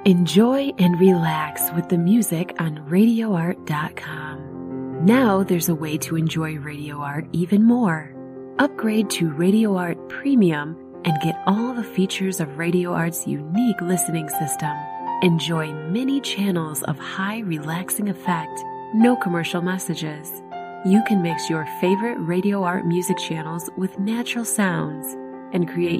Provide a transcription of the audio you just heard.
Enjoy and relax with the music on RadioArt.com. Now there's a way to enjoy Radio Art even more. Upgrade to Radio Art Premium and get all the features of Radio Art's unique listening system. Enjoy many channels of high relaxing effect, no commercial messages. You can mix your favorite Radio Art music channels with natural sounds and create